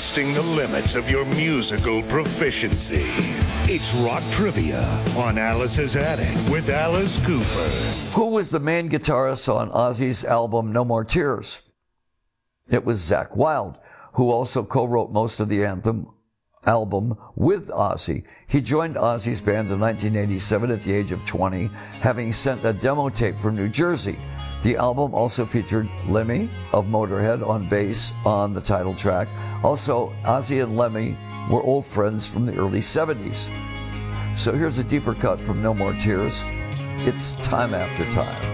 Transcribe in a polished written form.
testing the limits of your musical proficiency. It's Rock Trivia on Alice's Attic with Alice Cooper. Who was the main guitarist on Ozzy's album No More Tears? It was Zakk Wylde, who also co-wrote most of the Anthem album with Ozzy. He joined Ozzy's band in 1987 at the age of 20, having sent a demo tape from New Jersey. The album also featured Lemmy of Motorhead on bass on the title track. Also, Ozzy and Lemmy were old friends from the early 70s. So here's a deeper cut from No More Tears. It's Time After Time.